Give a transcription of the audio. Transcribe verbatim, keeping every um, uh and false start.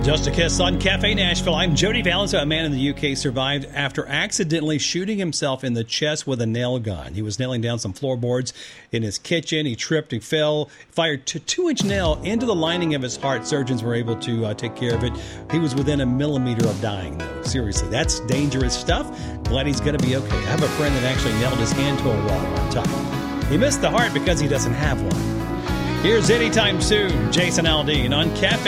Just a Kiss on Cafe Nashville. I'm Jody Valenza. A man in the U K survived after accidentally shooting himself in the chest with a nail gun. He was nailing down some floorboards in his kitchen. He tripped and fell, fired a two-inch nail into the lining of his heart. Surgeons were able to uh, take care of it. He was within a millimeter of dying, though. Seriously, that's dangerous stuff. Glad he's going to be okay. I have a friend that actually nailed his hand to a wall one time. He missed the heart because he doesn't have one. Here's Anytime Soon, Jason Aldean on Cafe